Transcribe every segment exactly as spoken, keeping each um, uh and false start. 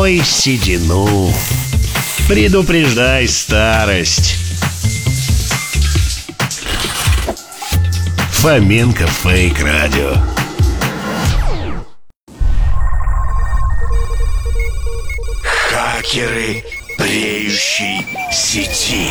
Ой, седину, предупреждай старость. Фоменко Фейк Радио. Хакеры бреющей сети.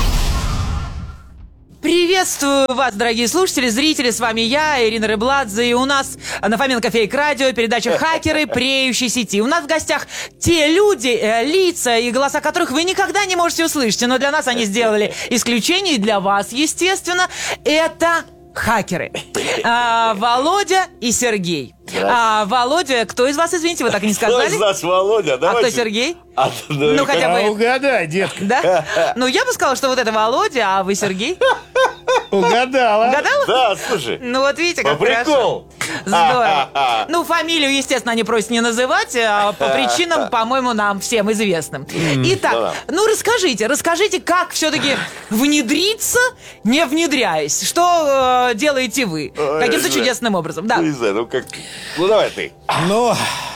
Приветствую вас, дорогие слушатели, зрители, с вами я, Ирина Рыбладзе, и у нас на Фоменко Фейк Радио передача «Хакеры бреющей сети». У нас в гостях те люди, э, лица и голоса которых вы никогда не можете услышать, но для нас они сделали исключение, и для вас, естественно, это хакеры. А, Володя и Сергей. А, Володя, кто из вас, извините, вы так и не сказали? Кто из нас Володя? Давайте. А кто Сергей? А, ну, ну, хотя бы... А угадай, детка. Да? Ну, я бы сказала, что вот это Володя, а вы Сергей. Угадала. Угадала? Да, слушай. Ну, вот видите, как По приколу. хорошо. Здорово. Ну, фамилию, естественно, они просят не называть, а по причинам, по-моему, нам всем известным. Итак, ну, расскажите, расскажите, как все-таки внедриться, не внедряясь? Что э, делаете вы? Каким-то чудесным образом. Да. Ну, не знаю, ну как... Ну, давай ты. Ну,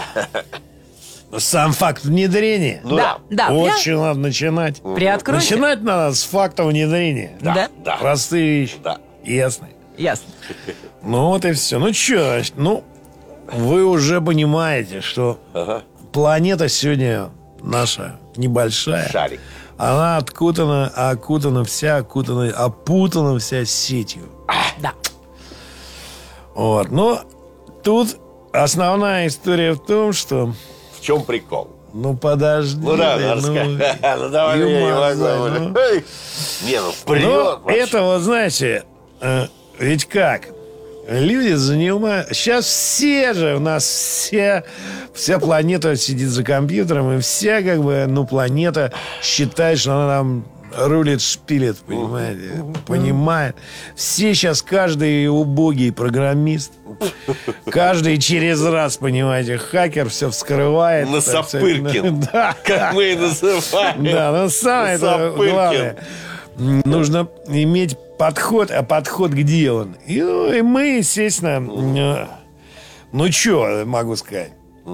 сам факт внедрения. Ну, Да, да. Вот пря- с чего надо начинать. Приоткройте. Начинать надо с факта внедрения. Да? Да. Простые вещи. Да. Ясные. Ясно. Ну вот и все. Ну что, ну, вы уже понимаете, что Ага. планета сегодня наша небольшая. Шарик. Она откутана, окутана вся, окутана, опутана вся сетью. Да. Вот, но тут основная история в том, что... В чем прикол? Ну, подожди. Ну, да, да, ну, рассказывай. Ну, давай, я не юмазай, могу. ну. Эй. Не, ну, вперед. Ну, вообще. это вот, знаете, э, ведь как? Люди занимают... Сейчас все же, у нас все... Вся планета сидит за компьютером, и вся, как бы, ну, планета считает, что она там рулит, шпилит, понимаете? Понимает. Все сейчас, каждый убогий программист, каждый через раз, понимаете, хакер все вскрывает. Насапыркин. Да. Как мы и называем. Да, но самое это Насапыркин. главное. Нужно иметь подход, а подход где он? И, ну, и мы, естественно, э, ну, что могу сказать?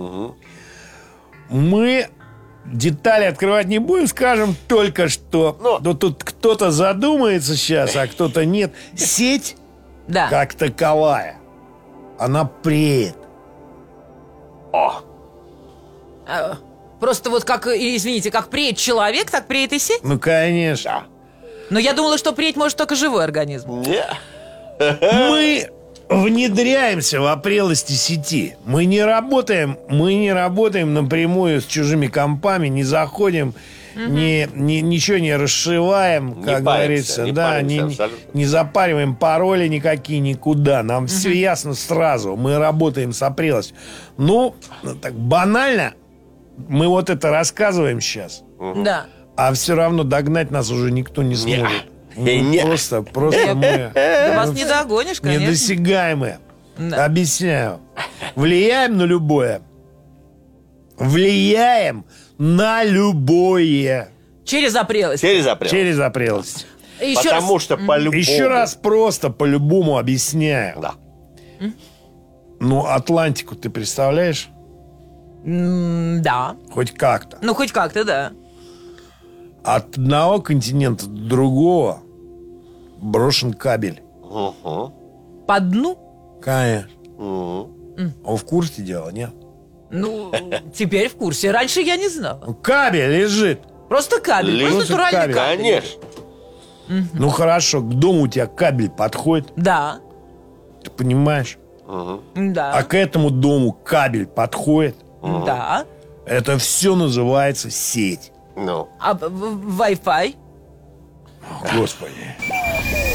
Мы детали открывать не будем, скажем только, что Ну. ну, тут кто-то задумается сейчас, а кто-то нет. Сеть, Да. как таковая, она преет. О, А, Просто вот как, и, извините, как преет человек, так преет и сеть. Ну, конечно. Но я думала, что преять может только живой организм. не. Мы внедряемся в опрелости сети. Мы не работаем, мы не работаем напрямую с чужими компами, не заходим, не, не- ничего не расшиваем, Не как паримся, говорится, не да, паримся не, абсолютно. не запариваем пароли никакие никуда. Нам все ясно сразу. Мы работаем с опрелостью. Ну, так банально, мы вот это рассказываем сейчас, Да. а все равно догнать нас уже никто не сможет. Не. Ну, Не. Просто, просто мы... Да вас не догонишь, конечно. Недосягаемые. Да. Объясняю. Влияем на любое. Влияем на любое. Через опрелость. Через апрель. Через опрелость. Еще Потому раз. что по-любому. Еще раз просто по-любому объясняю. Да. Ну, Атлантику ты представляешь? М, Да. Хоть как-то. Ну, хоть как-то, да. От одного континента до другого брошен кабель. Угу. По дну? Конечно. Угу. Он в курсе дела, нет? Ну, теперь в курсе. Раньше я не знала. Ну, кабель лежит. Просто кабель. Лежит Просто натуральный кабель. кабель. Конечно. Ну, хорошо, к дому у тебя кабель подходит. Да. Ты понимаешь? Да. А к этому дому кабель подходит. Да. Это все называется сеть. Ну. А в- в- Wi-Fi? Господи.